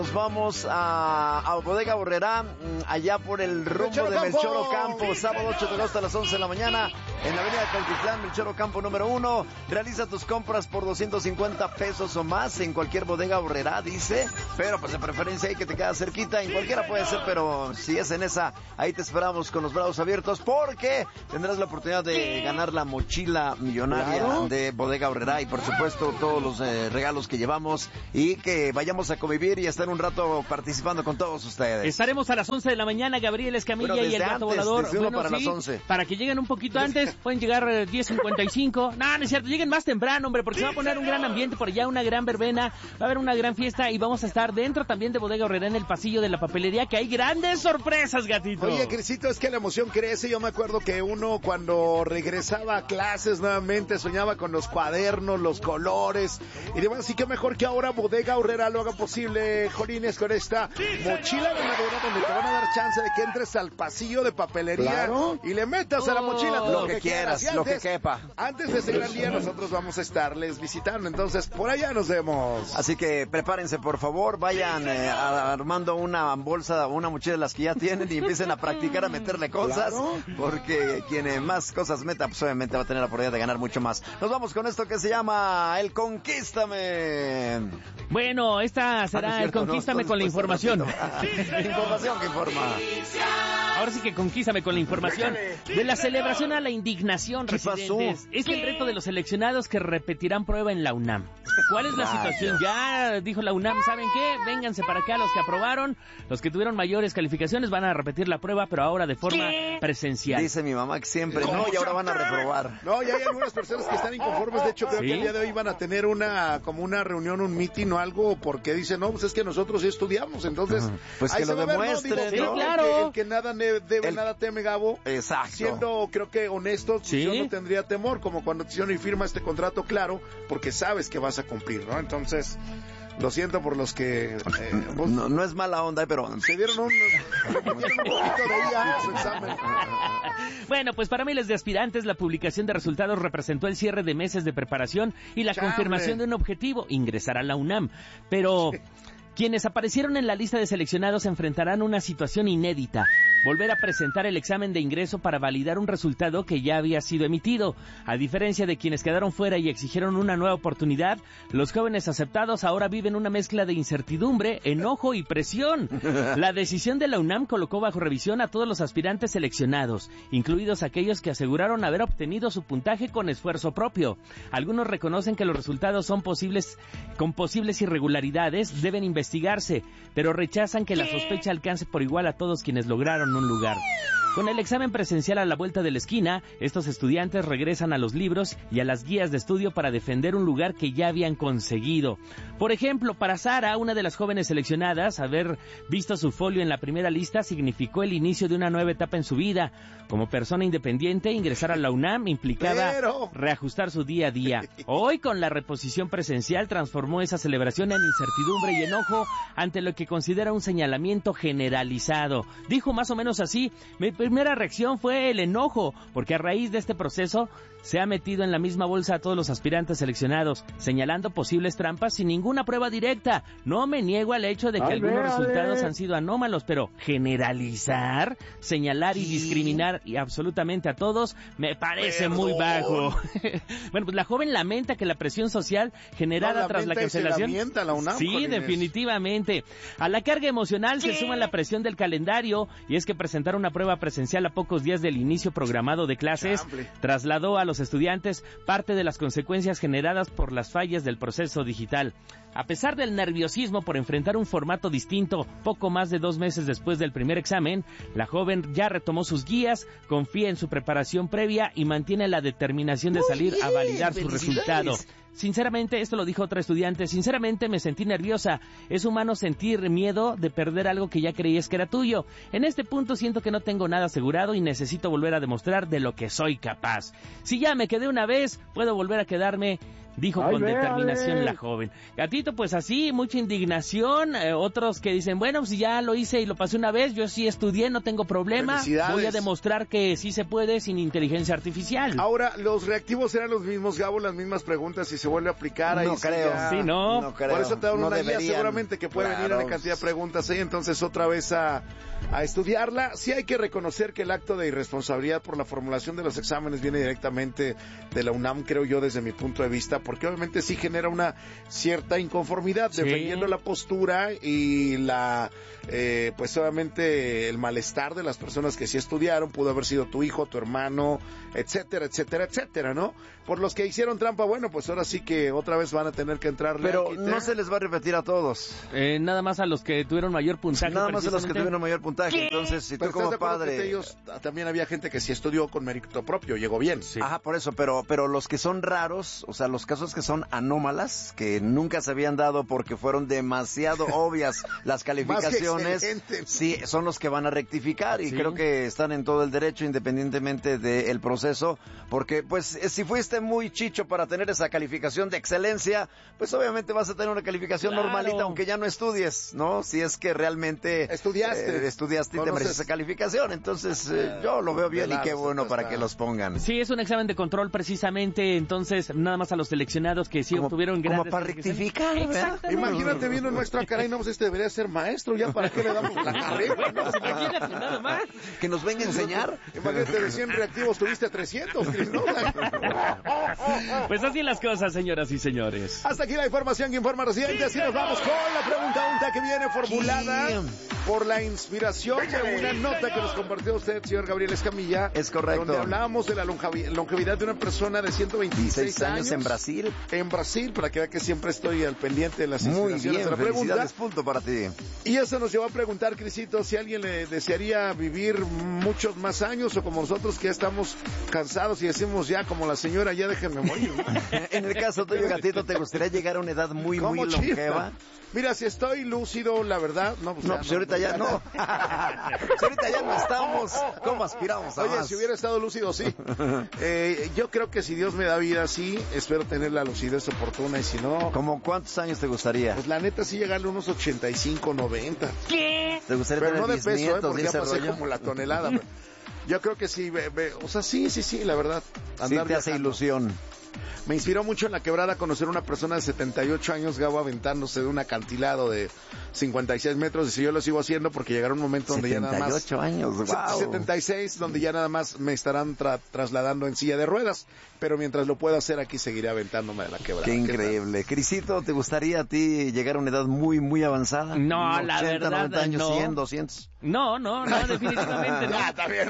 Nos vamos a Bodega Aurrerá, allá por el rumbo de Melchor Ocampo, sábado 8 de agosto a las 11 de la mañana, en la avenida Cautitlán, Melchor Ocampo número 1. Realiza tus compras por 250 pesos o más en cualquier Bodega Aurrerá, dice, pero pues de preferencia hay que te queda cerquita, en cualquiera puede ser, pero si es en esa, ahí te esperamos con los brazos abiertos, porque tendrás la oportunidad de ganar la mochila millonaria de Bodega Aurrerá y por supuesto todos los regalos que llevamos y que vayamos a convivir y estar un rato participando con todos ustedes. Estaremos a las 11 de la mañana, Gabriel Escamilla y el Gato Volador. Para las 11. Para que lleguen un poquito antes, pueden llegar 10:55. No es cierto, lleguen más temprano, hombre, porque se va a poner un gran ambiente por allá, una gran verbena, va a haber una gran fiesta y vamos a estar dentro también de Bodega Aurrerá en el pasillo de la papelería, que hay grandes sorpresas, gatito. Oye, Crisito, es que la emoción crece. Yo me acuerdo que uno cuando regresaba a clases nuevamente soñaba con los cuadernos, los colores y demás, así que mejor que ahora Bodega Aurrerá lo haga posible, Jolines, con esta mochila ganadora donde te van a dar chance de que entres al pasillo de papelería y le metas a la mochila lo que quieras, lo que quepa. Antes de ese gran día nosotros vamos a estarles visitando, entonces por allá nos vemos. Así que prepárense, por favor, vayan armando una bolsa, una mochila de las que ya tienen y empiecen a practicar a meterle cosas, porque quien más cosas meta, pues obviamente va a tener la oportunidad de ganar mucho más. Nos vamos con esto que se llama El Conquístame. Bueno, esta será el Conquístame con la información. Información que informa. Ahora sí que conquístame con la información de la celebración a la indignación, residentes. Es el reto de los seleccionados que repetirán prueba en la UNAM. ¿Cuál es la situación? Ya dijo la UNAM, ¿saben qué? Vénganse para acá los que aprobaron, los que tuvieron mayores calificaciones van a repetir la prueba, pero ahora de forma presencial. Dice mi mamá que siempre no, y ahora van a reprobar. No, ya hay algunas personas que están inconformes, de hecho creo que el día de hoy van a tener como una reunión, un meeting o algo, porque dicen, no, pues es que nosotros sí estudiamos, entonces... Pues que lo demuestren, ¿no? Claro. El que nada debe, nada teme, Gabo. Exacto. Siendo, creo que honestos, yo no tendría temor, como cuando te hicieron y firma este contrato, claro, porque sabes que vas a cumplir, ¿no? Entonces, lo siento por los que... no es mala onda, pero... Se dieron un poquito de IA a su examen. Bueno, pues para miles de aspirantes, la publicación de resultados representó el cierre de meses de preparación y la confirmación de un objetivo, ingresar a la UNAM. Pero... quienes aparecieron en la lista de seleccionados enfrentarán una situación inédita, volver a presentar el examen de ingreso para validar un resultado que ya había sido emitido. A diferencia de quienes quedaron fuera y exigieron una nueva oportunidad, los jóvenes aceptados ahora viven una mezcla de incertidumbre, enojo y presión. La decisión de la UNAM colocó bajo revisión a todos los aspirantes seleccionados, incluidos aquellos que aseguraron haber obtenido su puntaje con esfuerzo propio. Algunos reconocen que los resultados son con posibles irregularidades, deben investigarse, pero rechazan que la sospecha alcance por igual a todos quienes lograron un lugar. Con el examen presencial a la vuelta de la esquina, estos estudiantes regresan a los libros y a las guías de estudio para defender un lugar que ya habían conseguido. Por ejemplo, para Sara, una de las jóvenes seleccionadas, haber visto su folio en la primera lista significó el inicio de una nueva etapa en su vida. Como persona independiente, ingresar a la UNAM implicaba reajustar su día a día. Hoy, con la reposición presencial, transformó esa celebración en incertidumbre y enojo ante lo que considera un señalamiento generalizado. Dijo más o menos así: mi primera reacción fue el enojo, porque a raíz de este proceso se ha metido en la misma bolsa a todos los aspirantes seleccionados, señalando posibles trampas sin ninguna prueba directa. No me niego al hecho de que algunos resultados han sido anómalos, pero generalizar, señalar y discriminar y absolutamente a todos me parece muy bajo. Bueno, pues la joven lamenta que la presión social generada tras la cancelación... la UNAM, sí, Jolines. Definitivamente. A la carga emocional se suma la presión del calendario, y es que presentar una prueba presencial a pocos días del inicio programado de clases trasladó a los estudiantes parte de las consecuencias generadas por las fallas del proceso digital. A pesar del nerviosismo por enfrentar un formato distinto poco más de 2 meses después del primer examen, la joven ya retomó sus guías, confía en su preparación previa y mantiene la determinación de salir a validar su resultado. Sinceramente, esto lo dijo otra estudiante, sinceramente me sentí nerviosa. Es humano sentir miedo de perder algo que ya creías que era tuyo. En este punto siento que no tengo nada asegurado y necesito volver a demostrar de lo que soy capaz. Si ya me quedé una vez, puedo volver a quedarme dijo con determinación la joven. Gatito, pues así, mucha indignación, otros que dicen, bueno, si ya lo hice y lo pasé una vez, yo sí estudié, no tengo problema, voy a demostrar que sí se puede sin inteligencia artificial. Ahora, ¿los reactivos eran los mismos, Gabo? Las mismas preguntas, si se vuelve a aplicar ahí. No creo. Ya... Sí, no. No creo. Por eso te dan una guía seguramente que puede venir Claro. una cantidad de preguntas ahí, entonces otra vez a estudiarla. Sí hay que reconocer que el acto de irresponsabilidad por la formulación de los exámenes viene directamente de la UNAM, creo yo, desde mi punto de vista, porque obviamente sí genera una cierta inconformidad, sí, defendiendo la postura y pues obviamente el malestar de las personas que sí estudiaron. Pudo haber sido tu hijo, tu hermano, etcétera, etcétera, etcétera, ¿no? Por los que hicieron trampa, bueno, pues ahora sí que otra vez van a tener que entrarle. Pero no se les va a repetir a todos. Nada más a los que tuvieron mayor puntaje. Nada más a los que tuvieron mayor puntaje. ¿Qué? Entonces, si tú como padre... Ellos, también había gente que sí estudió con mérito propio, llegó bien. Sí. Ajá, por eso, pero los que son raros, o sea, los casos que son anómalas, que nunca se habían dado porque fueron demasiado obvias las calificaciones, sí, son los que van a rectificar, y sí, creo que están en todo el derecho, independientemente del proceso, porque pues si fuiste muy chicho para tener esa calificación de excelencia, pues obviamente vas a tener una calificación normalita, aunque ya no estudies, ¿no? Si es que realmente estudiaste y te mereces esa calificación, entonces yo lo veo bien y qué bueno para que los pongan. Sí, es un examen de control precisamente, entonces nada más a los seleccionados que sí obtuvieron grandes... Como para rectificar, ¿verdad? Imagínate viendo nuestra cara y no, pues este debería ser maestro, ya para qué le damos la carrera. Bueno, pues imagínate nada más. Que nos venga a enseñar. Imagínate, de 100 reactivos tuviste 300, Cris, ¿no? Pues así las cosas, señoras y señores. Hasta aquí la información que informa Residente. Así nos vamos con la pregunta que viene formulada por la inspiración de una nota que nos compartió usted, señor Gabriel Escamilla. Es correcto. Donde hablábamos de la longevidad de una persona de 126 años en Brasil. En Brasil, para que vea que siempre estoy al pendiente de las Muy inspiraciones bien, de la pregunta. felicidades, punto para ti. Y eso nos llevó a preguntar, Crisito, si alguien le desearía vivir muchos más años, o como nosotros que ya estamos cansados y decimos ya, como la señora, ya déjenme morir, ¿no? En el caso tuyo, Gatito, ¿te gustaría llegar a una edad muy longeva? Mira, si estoy lúcido, la verdad, no, pues, no, pues ahorita ya no. Si ahorita ya no estamos, ¿cómo aspiramos a Oye, más? si hubiera estado lúcido, sí. Yo creo que si Dios me da vida, sí, espero tener la lucidez oportuna, y si no... ¿Cómo cuántos años te gustaría? Pues la neta, sí llegarle a unos 85, 90. ¿Qué? ¿Te gustaría Pero tener no de peso, bisnietos porque y ya ese pasé rollo? como la tonelada. Pero yo creo que sí, o sea, sí, la verdad. Sí te hace viajando. ilusión. Me inspiró mucho en La Quebrada conocer a una persona de 78 años, Gabo, aventándose de un acantilado de 56 metros, y si yo lo sigo haciendo porque llegará un momento donde ya nada más... 78 años, wow. 76, donde ya nada más me estarán trasladando en silla de ruedas, pero mientras lo pueda hacer aquí seguiré aventándome de La Quebrada. Qué increíble. Crisito, ¿te gustaría a ti llegar a una edad muy avanzada? No, 80, la verdad, 90 años, no. 100, 200. No, definitivamente no. Ah, también.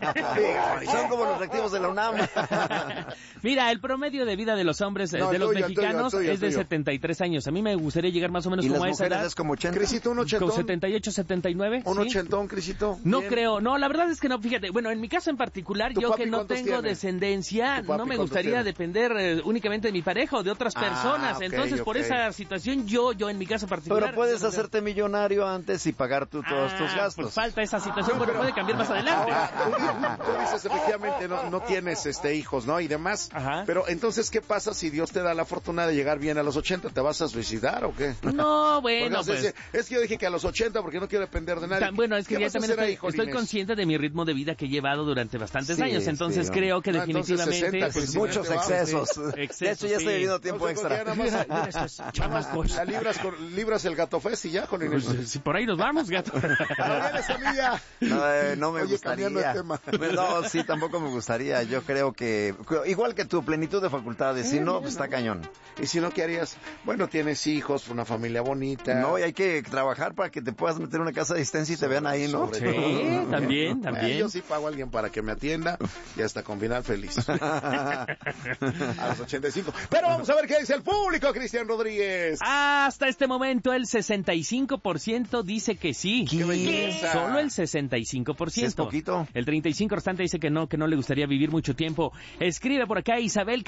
Son como los reactivos de la UNAM. Mira, el promedio de vida de los hombres, No, de los tuyo, mexicanos, tuyo. es de 73 años. A mí me gustaría llegar más o menos ¿Y las como a esa mujeres edad. es como 80? Crisito, un Con ochentón. 78, 79. Un ¿sí? ochentón, Crisito. No Bien. creo, no, la verdad es que no, fíjate, bueno, en mi caso en particular, ¿Tu yo papi que no cuántos tengo tiene? descendencia, ¿Tu papi no me cuántos gustaría tiene? depender únicamente de mi pareja o de otras personas, ok, entonces por ok. esa situación yo en mi caso particular... Pero puedes hacerte millonario antes y pagar tú todos tus gastos. Pues falta esa situación, pero puede cambiar más adelante. Ahora, tú dices efectivamente no tienes hijos, ¿no? Y demás. Ajá. Pero entonces, ¿qué pasa si Dios te da la fortuna de llegar bien a los 80? ¿Te vas a suicidar o qué? No, bueno, Porque, pues... es que yo dije que a los 80 porque no quiero depender de nadie. Bueno, es que ¿Qué ya vas a también hacer ahí, estoy Jolines? consciente de mi ritmo de vida que he llevado durante bastantes Sí, años, entonces sí, creo que no, entonces definitivamente... 60, pues, sí, Muchos sí, excesos. sí. De Excesos, hecho, ya estoy sí. debiendo tiempo Entonces, extra. mira, estos chamacos. La libras el gato fest y ya, Jolines. Pues, si por ahí nos vamos, gato. Gabriel Escamilla. No me Oye, cambiando gustaría. de tema. Pues no, sí, tampoco me gustaría. Yo creo que, igual que tu plenitud de facultades, si no, pues está cañón. Y si no, ¿qué harías? Bueno, tienes hijos, una familia bonita. No, y hay que trabajar para que te puedas meter en una casa de asistencia y te vean ahí, ¿no? Sobre Sí, todo. también. Yo sí pago a alguien para que me atienda y hasta con final feliz. A los 85. Pero vamos a ver qué dice el público, Cristian Rodríguez. Hasta este momento el 65% dice que sí. ¡Qué belleza! Solo el 65%. Sí, es poquito. El 35% restante dice que no le gustaría vivir mucho tiempo. Escribe por acá Isabel Campos.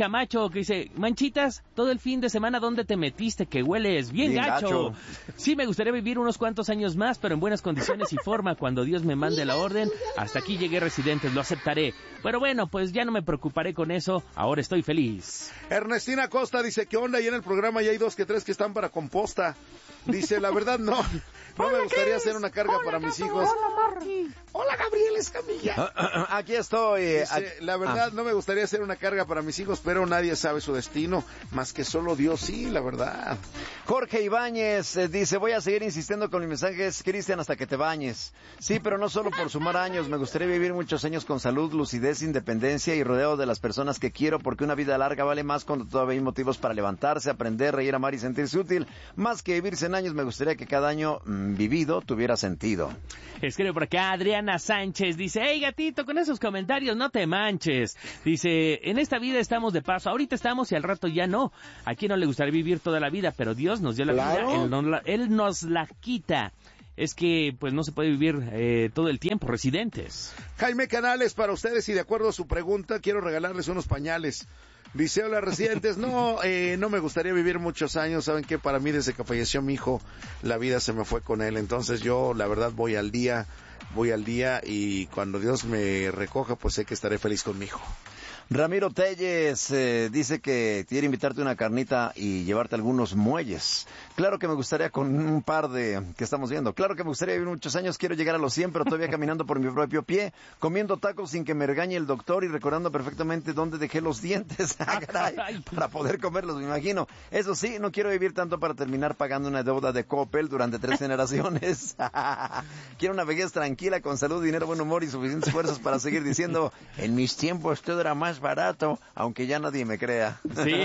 Camacho, que dice, Manchitas, todo el fin de semana, ¿dónde te metiste? Que hueles bien gacho. Sí, me gustaría vivir unos cuantos años más, pero en buenas condiciones y forma. Cuando Dios me mande la orden, hasta aquí llegué, residentes, lo aceptaré. Pero bueno, pues ya no me preocuparé con eso, ahora estoy feliz. Ernestina Costa dice, ¿qué onda? Y en el programa ya hay 2 que 3 que están para composta. Dice, la verdad no me gustaría hacer una carga para mis hijos. Hola, Gabriel Escamilla. Aquí estoy. Dice, la verdad no me gustaría hacer una carga para mis hijos, pero nadie sabe su destino, más que solo Dios, sí, la verdad. Jorge Ibáñez dice, voy a seguir insistiendo con mis mensajes, Cristian, hasta que te bañes. Sí, pero no solo por sumar años, me gustaría vivir muchos años con salud, lucidez, independencia y rodeado de las personas que quiero, porque una vida larga vale más cuando todavía hay motivos para levantarse, aprender, reír, amar y sentirse útil. Más que vivir 100 años, me gustaría que cada año vivido tuviera sentido. Escribe por acá Adriana Sánchez, dice, hey gatito, con esos comentarios no te manches. Dice, en esta vida estamos de paso, ahorita estamos y al rato ya no. ¿A quién no le gustaría vivir toda la vida? Pero Dios nos dio la vida, Él nos la quita. Es que pues no se puede vivir todo el tiempo, residentes. Jaime Canales, para ustedes, y de acuerdo a su pregunta, quiero regalarles unos pañales. Dice, hola, residentes, no me gustaría vivir muchos años. Saben que para mí, desde que falleció mi hijo, la vida se me fue con él. Entonces yo, la verdad, voy al día, y cuando Dios me recoja, pues sé que estaré feliz con mi hijo. Ramiro Telles dice que quiere invitarte a una carnita y llevarte algunos muelles. Claro que me gustaría con un par de que estamos viendo. Claro que me gustaría vivir muchos años, quiero llegar a los 100, pero todavía caminando por mi propio pie, comiendo tacos sin que me regañe el doctor y recordando perfectamente dónde dejé los dientes. Caray, para poder comerlos, me imagino. Eso sí, no quiero vivir tanto para terminar pagando una deuda de Coppel durante 3 generaciones. Quiero una vejez tranquila, con salud, dinero, buen humor y suficientes fuerzas para seguir diciendo, en mis tiempos todo era más barato, aunque ya nadie me crea. Sí.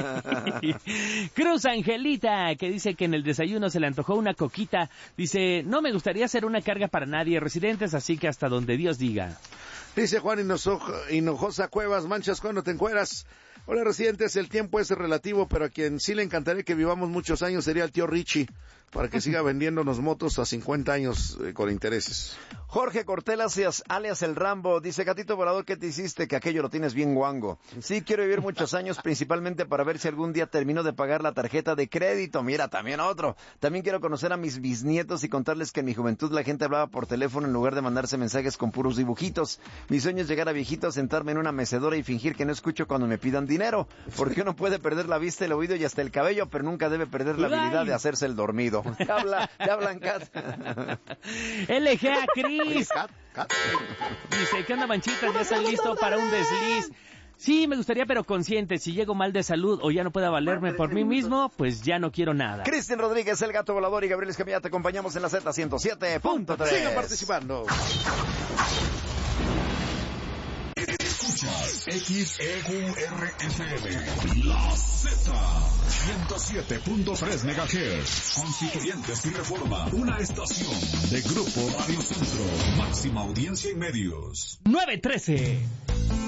Cruz Angelita, que dice que en el desayuno se le antojó una coquita. Dice, no me gustaría hacer una carga para nadie, residentes, así que hasta donde Dios diga. Dice Juan Hinojosa Cuevas, manchas cuando te encueras. Hola, residentes, el tiempo es relativo, pero a quien sí le encantaría que vivamos muchos años sería el tío Richie, para que siga vendiéndonos motos a 50 años con intereses. Jorge Cortelas, alias El Rambo, dice, gatito volador, ¿qué te hiciste? Que aquello lo tienes bien guango. Sí, quiero vivir muchos años, principalmente para ver si algún día termino de pagar la tarjeta de crédito. Mira, también otro. También quiero conocer a mis bisnietos y contarles que en mi juventud la gente hablaba por teléfono en lugar de mandarse mensajes con puros dibujitos. Mi sueño es llegar a viejito, sentarme en una mecedora y fingir que no escucho cuando me pidan dinero. Porque uno puede perder la vista, el oído y hasta el cabello, pero nunca debe perder la habilidad de hacerse el dormido. Te hablan, Cat. LGA Cris. Dice, ¿qué onda, Manchitas? ¿Ya están listo para un desliz? Sí, me gustaría, pero consciente. Si llego mal de salud o ya no pueda valerme por mí mismo, pues ya no quiero nada. Cristian Rodríguez, el gato volador, y Gabriel Escamilla, te acompañamos en la Z107.3. Sigan participando. Escuchas XEQRFM, La Z, 107.3 MHz, Constituyentes y Reforma, una estación de Grupo Radio Centro, máxima audiencia y medios. 913.